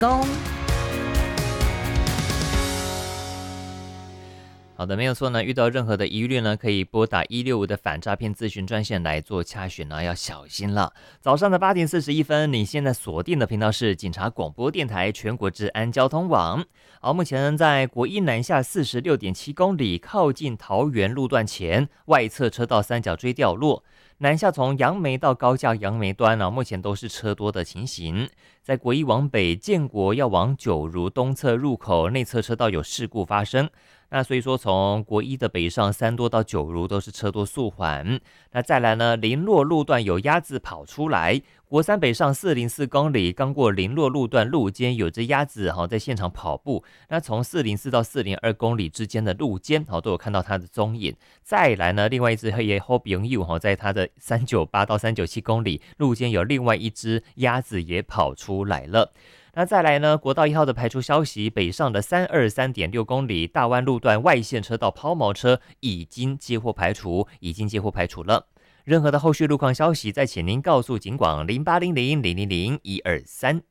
公好的，没有错呢。遇到任何的疑虑呢，可以拨打165的反诈骗咨询专线来做洽询呢，要小心了。早上的8点41分，你现在锁定的频道是警察广播电台全国治安交通网。好，目前在国一南下46.7公里，靠近桃园路段前，外侧车道三角锥掉落。南下从杨梅到高架杨梅端呢，目前都是车多的情形。在国一往北，建国要往九如东侧入口内侧车道有事故发生。那所以说，从国一的北上三多到九如都是车多速缓。那再来呢，林落路段有鸭子跑出来，国三北上404公里，刚过林落路段路肩有只鸭子在现场跑步。那从404到402公里之间的路肩都有看到它的踪影。再来呢，另外一只黑野好朋友在它的398到397公里路肩有另外一只鸭子也跑出来了。那再来呢，国道1号的排除消息，北上的323.6公里大弯路段外线车道抛锚车已经接获排除了。任何的后续路况消息，再请您告诉警广0800000123。